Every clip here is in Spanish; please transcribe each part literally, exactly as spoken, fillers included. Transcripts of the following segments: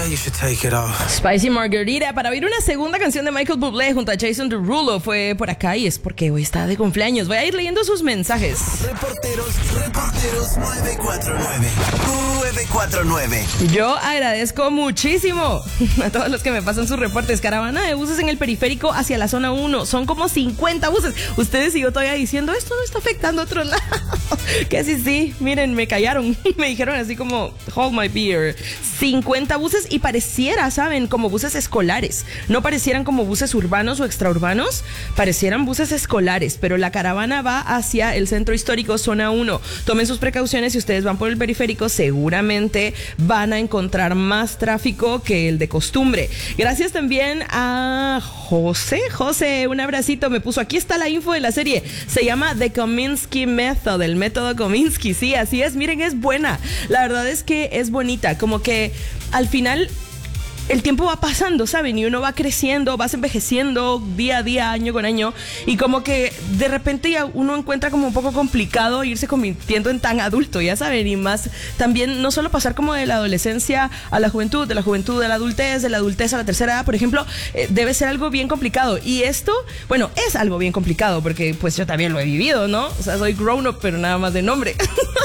you should take it off. Spicy Margarita, para oír una segunda canción de Michael Bublé junto a Jason Derulo, fue por acá y es porque hoy está de cumpleaños. Voy a ir leyendo sus mensajes. Reporteros, reporteros nueve cuatro nueve. nueve cuatro nueve. Yo agradezco muchísimo a todos los que me pasan sus reportes. Caravana de buses en el periférico hacia la zona uno. Son como cincuenta buses. Ustedes y yo todavía diciendo, esto no está afectando a otro lado. Que sí, sí, miren, me callaron. Me dijeron así como, hold my beer. cincuenta buses y pareciera, ¿saben? Como buses escolares. No parecieran como buses urbanos o extraurbanos, parecieran buses escolares, pero la caravana va hacia el centro histórico, zona uno. Tomen sus precauciones si ustedes van por el periférico, seguramente van a encontrar más tráfico que el de costumbre. Gracias también a José. José, un abracito, me puso, aquí está la info de la serie, se llama The Kominsky Method, el método Kominsky. Sí, así es, miren, es buena. La verdad es que es bonita, como que al final el tiempo va pasando, ¿saben? Y uno va creciendo, vas envejeciendo día a día, año con año, y como que de repente ya uno encuentra como un poco complicado irse convirtiendo en tan adulto, ya saben, y más también no solo pasar como de la adolescencia a la juventud, de la juventud a la adultez, de la adultez a la tercera edad, por ejemplo, eh, debe ser algo bien complicado. Y esto, bueno, es algo bien complicado porque pues yo también lo he vivido, ¿no? O sea, soy grown up, pero nada más de nombre.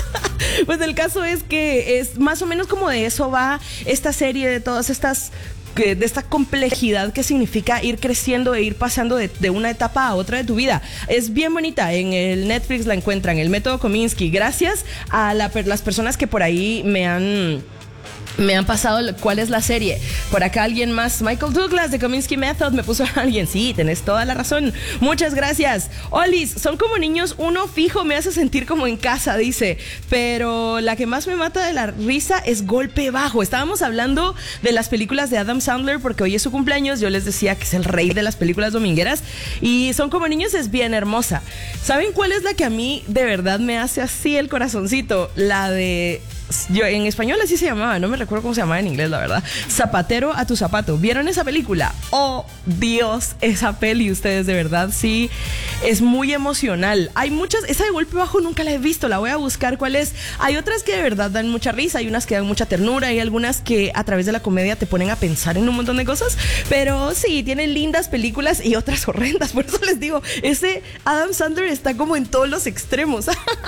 Pues el caso es que es más o menos como de eso va esta serie, de todas estas, de esta complejidad que significa ir creciendo e ir pasando de, de una etapa a otra de tu vida. Es bien bonita, en el Netflix la encuentran, el método Kominsky. Gracias a la, las personas que por ahí me han... Me han pasado cuál es la serie. Por acá alguien más, Michael Douglas de Kominsky Method, me puso a alguien. Sí, tenés toda la razón. Muchas gracias. Olis, son como niños, uno fijo me hace sentir como en casa, dice. Pero la que más me mata de la risa es Golpe Bajo. Estábamos hablando de las películas de Adam Sandler porque hoy es su cumpleaños. Yo les decía que es el rey de las películas domingueras. Y Son como niños es bien hermosa. ¿Saben cuál es la que a mí de verdad me hace así el corazoncito? La de... Yo, en español así se llamaba, no me recuerdo cómo se llamaba en inglés, la verdad. Zapatero a tu zapato. ¿Vieron esa película? Oh, Dios, esa peli, ustedes de verdad, sí, es muy emocional. Hay muchas, esa de Golpe Bajo nunca la he visto, la voy a buscar cuál es. Hay otras que de verdad dan mucha risa, hay unas que dan mucha ternura, hay algunas que a través de la comedia te ponen a pensar en un montón de cosas, pero sí, tienen lindas películas y otras horrendas. Por eso les digo, ese Adam Sandler está como en todos los extremos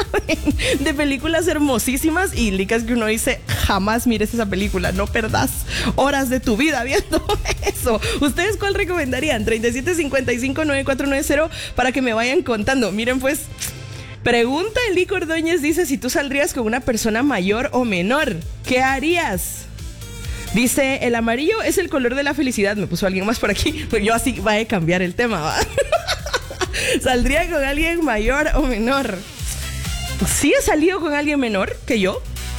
de películas hermosísimas y es que uno dice, jamás mires esa película, no perdas horas de tu vida viendo eso. ¿Ustedes cuál recomendarían? treinta y siete cincuenta y cinco nueve cuatro nueve cero para que me vayan contando. Miren pues, pregunta Eli Ordóñez, dice, si tú saldrías con una persona mayor o menor, ¿qué harías? Dice, el amarillo es el color de la felicidad. Me puso alguien más por aquí, pues yo así va a cambiar el tema, ¿va? ¿Saldría con alguien mayor o menor? Sí he salido con alguien menor que yo.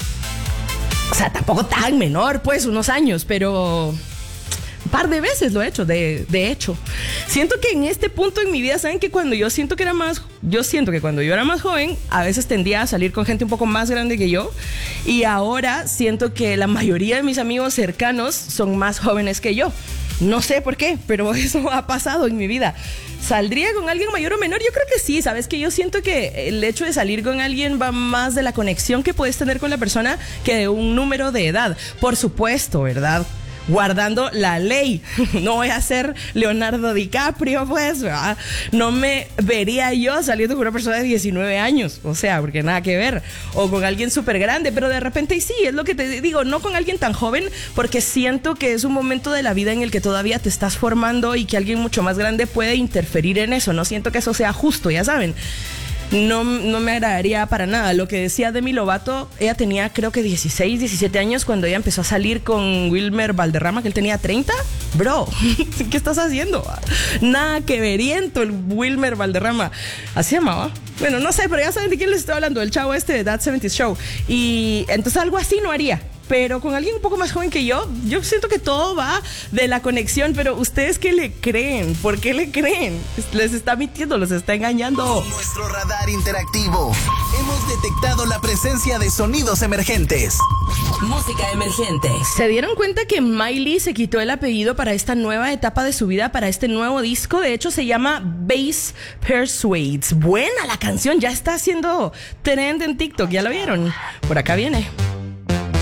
O sea, tampoco tan menor, pues, unos años, pero un par de veces lo he hecho, de, de hecho. Siento que en este punto en mi vida, ¿saben? Que cuando yo siento que era más, yo siento que cuando yo era más joven, a veces tendía a salir con gente un poco más grande que yo. Y ahora siento que la mayoría de mis amigos cercanos son más jóvenes que yo. No sé por qué, pero eso ha pasado en mi vida. ¿Saldría con alguien mayor o menor? Yo creo que sí, ¿sabes? Que yo siento que el hecho de salir con alguien va más de la conexión que puedes tener con la persona que de un número de edad. Por supuesto, ¿verdad? Guardando la ley. No voy a ser Leonardo DiCaprio, pues, ¿verdad? No me vería yo saliendo con una persona de diecinueve años, o sea, porque nada que ver, o con alguien súper grande, pero de repente sí, es lo que te digo, no con alguien tan joven, porque siento que es un momento de la vida en el que todavía te estás formando y que alguien mucho más grande puede interferir en eso. No siento que eso sea justo, ya saben. No, no me agradaría para nada. Lo que decía Demi Lovato, ella tenía creo que dieciséis, diecisiete años cuando ella empezó a salir con Wilmer Valderrama, que él tenía treinta. Bro, ¿qué estás haciendo? Nada que veriento el Wilmer Valderrama. Así se llamaba. Bueno, no sé, pero ya saben de quién les estoy hablando, el chavo este de That seventies Show. Y entonces algo así no haría. Pero con alguien un poco más joven que yo, yo siento que todo va de la conexión. Pero ¿ustedes qué le creen? ¿Por qué le creen? Les está mintiendo, los está engañando. Con nuestro radar interactivo hemos detectado la presencia de sonidos emergentes. Música emergente. ¿Se dieron cuenta que Miley se quitó el apellido para esta nueva etapa de su vida, para este nuevo disco? De hecho se llama Bass Persuades. Buena la canción, ya está haciendo trend en TikTok, ¿ya lo vieron? Por acá viene.